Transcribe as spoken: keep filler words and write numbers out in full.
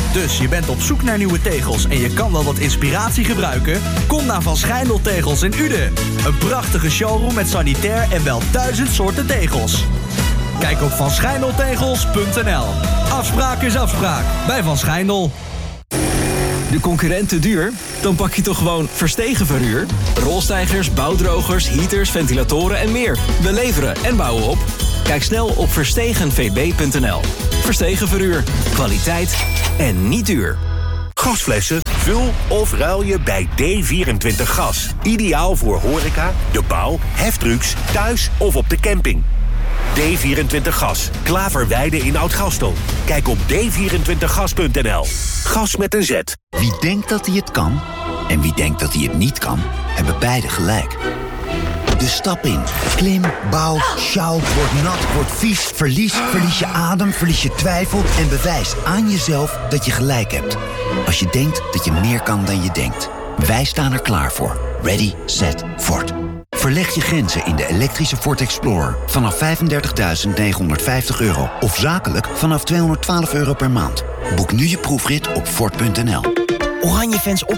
Dus je bent op zoek naar nieuwe tegels en je kan wel wat inspiratie gebruiken? Kom naar Van Schijndel Tegels in Uden. Een prachtige showroom met sanitair en wel duizend soorten tegels. Kijk op van schijndel tegels punt n l. Afspraak is afspraak bij Van Schijndel. De concurrent te duur? Dan pak je toch gewoon Verstegen verhuur? Rolstijgers, bouwdrogers, heaters, ventilatoren en meer. We leveren en bouwen op. Kijk snel op verstegen v b punt n l. Verstegen verhuur. Kwaliteit en niet duur. Gasflessen, vul of ruil je bij D vierentwintig Gas. Ideaal voor horeca, de bouw, heftrucks, thuis of op de camping. D vierentwintig Gas. Klaverweide in Oud-Gastel. Kijk op d vierentwintig gas punt n l. Gas met een Z. Wie denkt dat hij het kan en wie denkt dat hij het niet kan, hebben beide gelijk. Dus stap in. Klim, bouw, sjouw, word nat, word vies, verlies, verlies je adem, verlies je twijfel en bewijs aan jezelf dat je gelijk hebt. Als je denkt dat je meer kan dan je denkt. Wij staan er klaar voor. Ready, set, Ford. Verleg je grenzen in de elektrische Ford Explorer vanaf vijfendertigduizend negenhonderdvijftig euro of zakelijk vanaf tweehonderdtwaalf euro per maand. Boek nu je proefrit op Ford punt n l. Oranje fans op